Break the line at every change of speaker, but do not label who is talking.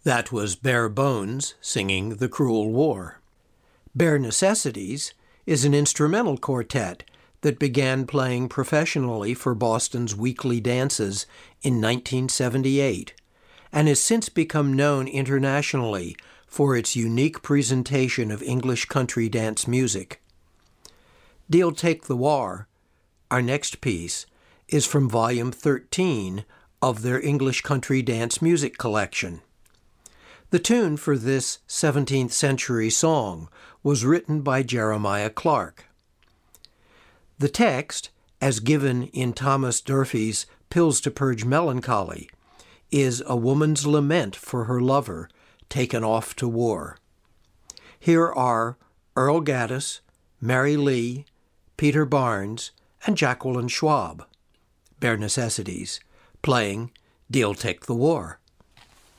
That was Bare Bones singing The Cruel War. Bare Necessities is an instrumental quartet that began playing professionally for Boston's weekly dances in 1978 and has since become known internationally for its unique presentation of English country dance music. Deal Take the War, our next piece, is from Volume 13 of their English country dance music collection. The tune for this 17th century song was written by Jeremiah Clark. The text, as given in Thomas Durfee's Pills to Purge Melancholy, is a woman's lament for her lover taken off to war. Here are Earl Gaddis, Mary Lee, Peter Barnes, and Jacqueline Schwab, Bare Necessities, playing Deal Take the War.